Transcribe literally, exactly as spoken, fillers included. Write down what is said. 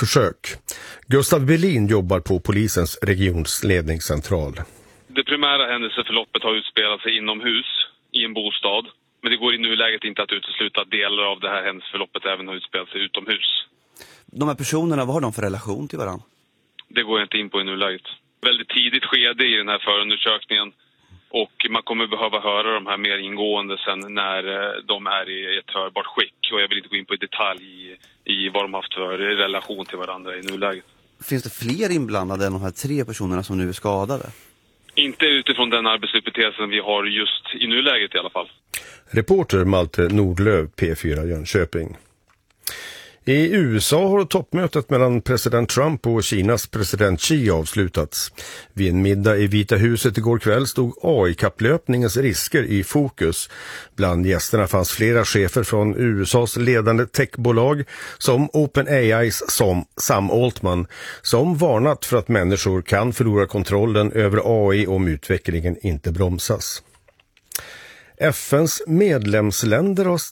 mordförsök. Gustav Berlin jobbar på polisens regionsledningscentral. Det primära händelseförloppet har utspelat sig inomhus i en bostad. Men det går i nuläget inte att utesluta att delar av det här händelseförloppet även har utspelat sig utomhus. De här personerna, vad har de för relation till varandra? Det går jag inte in på i nuläget. Väldigt tidigt skede i den här förundersökningen. Och man kommer behöva höra de här mer ingående sen när de är i ett hörbart skick. Och jag vill inte gå in på i detalj i, i vad de haft för relation till varandra i nuläget. Finns det fler inblandade än de här tre personerna som nu är skadade? Inte utifrån den arbetshypotesen vi har just i nuläget i alla fall. Reporter Malte Nordlöv, P fyra Jönköping. I U S A har toppmötet mellan president Trump och Kinas president Xi avslutats. Vid en middag i Vita huset igår kväll stod A I-kapplöpningens risker i fokus. Bland gästerna fanns flera chefer från U S A:s ledande techbolag som OpenAI's som Sam Altman, som varnat för att människor kan förlora kontrollen över A I om utvecklingen inte bromsas. F N:s medlemsländer har